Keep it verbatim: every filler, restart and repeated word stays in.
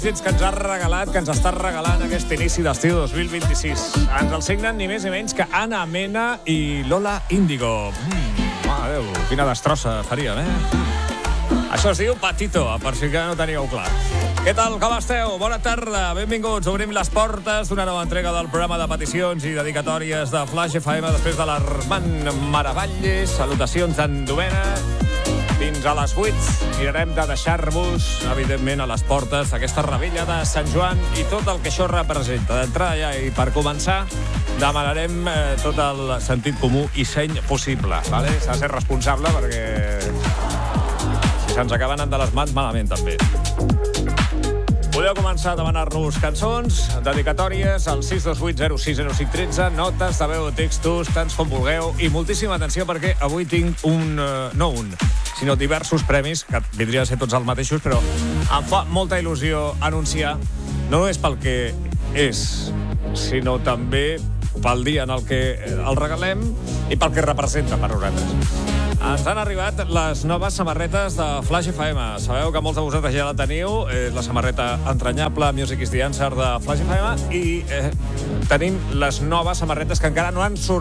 que ens ha regalat, que ens està regalant aquest inici d'estiu dos mil vint-i-sis. Ens el signen ni més ni menys que Anna Mena i Lola Índigo. Mm, mare Déu, quina destrossa faríem, eh? Això es diu Patito, per si que no teníeu clar. Què tal, com esteu? Bona tarda, benvinguts. Obrim les portes d'una nova entrega del programa de peticions i dedicatòries de Flash F M després de l'Armand Maravalles. Salutacions d'en Domena. Fins a les vuit mirarem de deixar-vos, evidentment, a les portes d'aquesta rebella de Sant Joan i tot el que això representa. D'entrada ja, i per començar, demanarem eh, tot el sentit comú i seny possible. Vale? S'ha de ser responsable perquè si se'ns acaben de les mans, malament també. Podeu començar a demanar-nos cançons, dedicatòries al sis dos vuit zero sis zero cinc un tres, notes de veu o textos, tants com vulgueu, i moltíssima atenció perquè avui tinc un... Uh, no un, sinó diversos premis, que vindrien a ser tots els mateixos, però em fa molta il·lusió anunciar, no només pel que és, sinó també pel dia en el que el regalem i pel que representa per nosaltres. Ens han arribat les noves samarretes de Flash F M. Sabeu que molts de vosaltres ja la teniu, és la samarreta entranyable Music is the Answer de Flash F M, i eh, tenim les noves samarretes que encara no han sortit